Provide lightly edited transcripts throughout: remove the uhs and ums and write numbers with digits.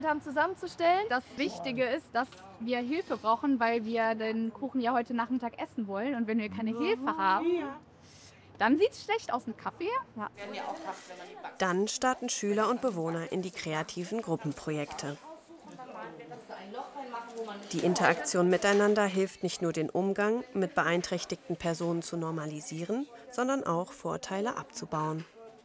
haben zusammenzustellen. Das Wichtige ist, dass wir Hilfe brauchen, weil wir den Kuchen ja heute Nachmittag essen wollen. Und wenn wir keine Hilfe haben, dann sieht es schlecht aus mit Kaffee. Ja. Dann starten Schüler und Bewohner in die kreativen Gruppenprojekte. Die Interaktion miteinander hilft nicht nur, den Umgang mit beeinträchtigten Personen zu normalisieren, sondern auch Vorteile abzubauen.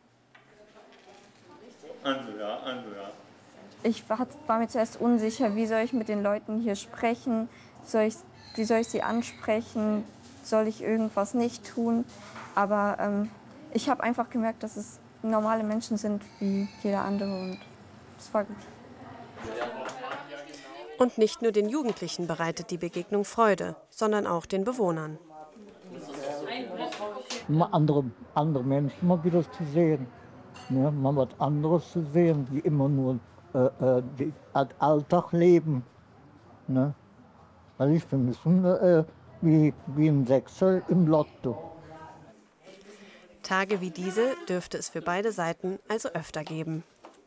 Ich war mir zuerst unsicher, wie soll ich mit den Leuten hier sprechen, wie soll ich sie ansprechen, soll ich irgendwas nicht tun. Aber ich habe einfach gemerkt, dass es normale Menschen sind wie jeder andere und das war gut. Und nicht nur den Jugendlichen bereitet die Begegnung Freude, sondern auch den Bewohnern. Mal andere Menschen mal wieder zu sehen. Ne? Mal was anderes zu sehen, wie immer nur den Alltag leben. Ne? Weil ich bin ein bisschen wie ein Sechser im Lotto. Tage wie diese dürfte es für beide Seiten also öfter geben.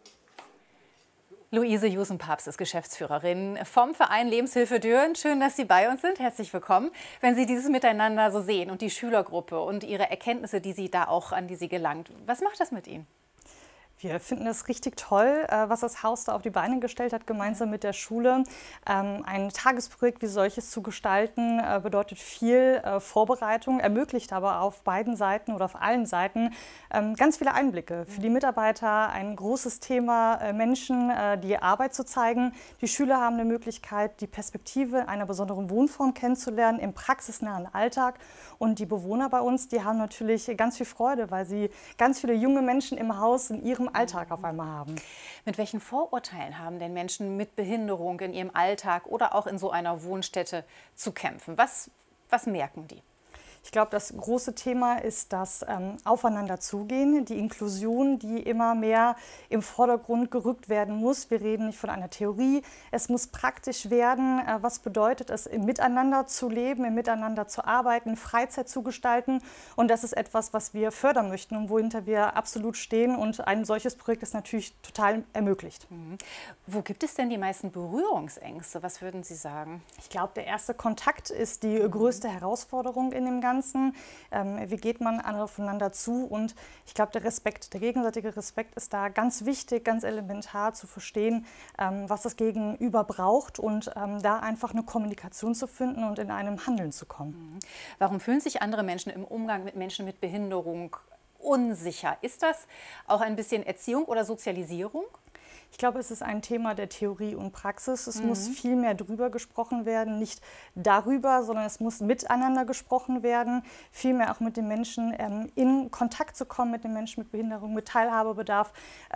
Luise Jusen-Papst ist Geschäftsführerin vom Verein Lebenshilfe Düren. Schön, dass Sie bei uns sind. Herzlich willkommen. Wenn Sie dieses Miteinander so sehen und die Schülergruppe und Ihre Erkenntnisse, die Sie da auch an die Sie gelangt, was macht das mit Ihnen? Wir finden es richtig toll, was das Haus da auf die Beine gestellt hat, gemeinsam mit der Schule. Ein Tagesprojekt wie solches zu gestalten, bedeutet viel Vorbereitung, ermöglicht aber auf beiden Seiten oder auf allen Seiten ganz viele Einblicke. Für die Mitarbeiter ein großes Thema, Menschen die Arbeit zu zeigen. Die Schüler haben eine Möglichkeit, die Perspektive einer besonderen Wohnform kennenzulernen im praxisnahen Alltag. Und die Bewohner bei uns, die haben natürlich ganz viel Freude, weil sie ganz viele junge Menschen im Haus in ihrem Alltag auf einmal haben. Mit welchen Vorurteilen haben denn Menschen mit Behinderung in ihrem Alltag oder auch in so einer Wohnstätte zu kämpfen? Was merken die? Ich glaube, das große Thema ist das Aufeinander zugehen, die Inklusion, die immer mehr im Vordergrund gerückt werden muss. Wir reden nicht von einer Theorie, es muss praktisch werden. Was bedeutet es, im Miteinander zu leben, im Miteinander zu arbeiten, Freizeit zu gestalten? Und das ist etwas, was wir fördern möchten und wohinter wir absolut stehen. Und ein solches Projekt ist natürlich total ermöglicht. Wo gibt es denn die meisten Berührungsängste? Was würden Sie sagen? Ich glaube, der erste Kontakt ist die größte Herausforderung in dem Ganzen. Wie geht man aufeinander zu? Und ich glaube, der Respekt, der gegenseitige Respekt ist da ganz wichtig, ganz elementar zu verstehen, was das Gegenüber braucht und da einfach eine Kommunikation zu finden und in einem Handeln zu kommen. Warum fühlen sich andere Menschen im Umgang mit Menschen mit Behinderung unsicher? Ist das auch ein bisschen Erziehung oder Sozialisierung? Ich glaube, es ist ein Thema der Theorie und Praxis. Es muss viel mehr drüber gesprochen werden, nicht darüber, sondern es muss miteinander gesprochen werden, viel mehr auch mit den Menschen in Kontakt zu kommen, mit den Menschen mit Behinderung, mit Teilhabebedarf,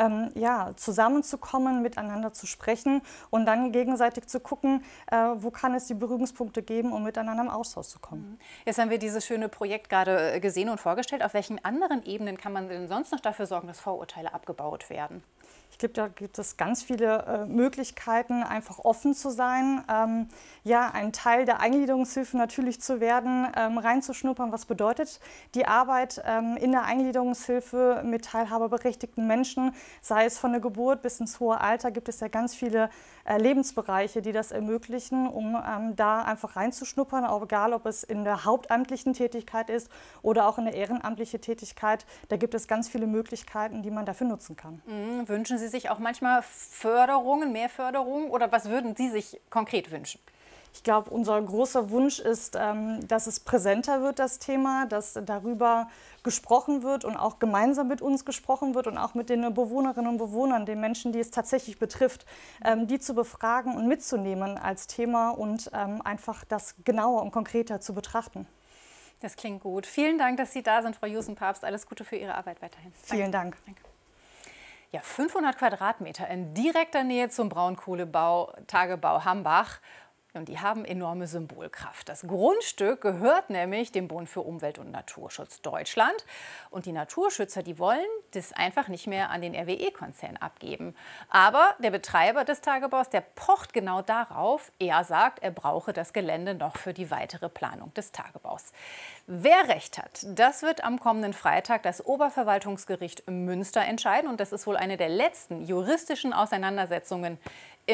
zusammenzukommen, miteinander zu sprechen und dann gegenseitig zu gucken, wo kann es die Berührungspunkte geben, um miteinander im Austausch zu kommen. Jetzt haben wir dieses schöne Projekt gerade gesehen und vorgestellt. Auf welchen anderen Ebenen kann man denn sonst noch dafür sorgen, dass Vorurteile abgebaut werden? Ich glaube, da gibt es ganz viele Möglichkeiten, einfach offen zu sein, ein Teil der Eingliederungshilfe natürlich zu werden, reinzuschnuppern, was bedeutet die Arbeit in der Eingliederungshilfe mit teilhabeberechtigten Menschen, sei es von der Geburt bis ins hohe Alter, gibt es ja ganz viele Lebensbereiche, die das ermöglichen, um da einfach reinzuschnuppern, auch egal, ob es in der hauptamtlichen Tätigkeit ist oder auch in der ehrenamtlichen Tätigkeit. Da gibt es ganz viele Möglichkeiten, die man dafür nutzen kann. Wünschen Sie sich auch manchmal Förderungen, mehr Förderungen oder was würden Sie sich konkret wünschen? Ich glaube, unser großer Wunsch ist, dass es präsenter wird, das Thema, dass darüber gesprochen wird und auch gemeinsam mit uns gesprochen wird und auch mit den Bewohnerinnen und Bewohnern, den Menschen, die es tatsächlich betrifft, die zu befragen und mitzunehmen als Thema und einfach das genauer und konkreter zu betrachten. Das klingt gut. Vielen Dank, dass Sie da sind, Frau Jusen-Papst. Alles Gute für Ihre Arbeit weiterhin. Vielen Dank. Danke. Ja, 500 Quadratmeter in direkter Nähe zum Braunkohletagebau Hambach. Und die haben enorme Symbolkraft. Das Grundstück gehört nämlich dem Bund für Umwelt und Naturschutz Deutschland. Und die Naturschützer, die wollen das einfach nicht mehr an den RWE-Konzern abgeben. Aber der Betreiber des Tagebaus, der pocht genau darauf. Er sagt, er brauche das Gelände noch für die weitere Planung des Tagebaus. Wer recht hat, das wird am kommenden Freitag das Oberverwaltungsgericht Münster entscheiden. Und das ist wohl eine der letzten juristischen Auseinandersetzungen